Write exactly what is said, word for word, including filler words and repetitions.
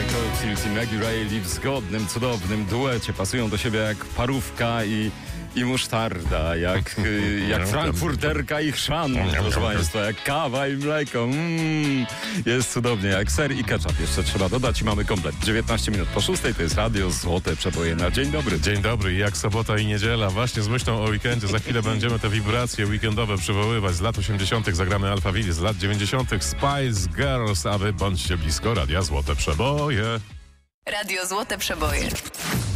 Michael Field i Maggie Reilly w zgodnym, cudownym duecie pasują do siebie jak parówka i, i musztarda, jak, jak frankfurterka i chrzan, proszę Państwa, jak kawa i mleko. Mm, jest cudownie, jak ser i ketchup jeszcze trzeba dodać i mamy komplet. dziewiętnaście minut po szóstej, to jest radio Złote Przeboje na dzień dobry. Dzień dobry, jak sobota i niedziela. Właśnie z myślą o weekendzie. Za chwilę będziemy te wibracje weekendowe przywoływać. Z lat osiemdziesiątych zagramy Alphaville, z lat dziewięćdziesiątych Spice Girls, a wy bądźcie blisko radia Złote Przeboje. Radio Złote Przeboje.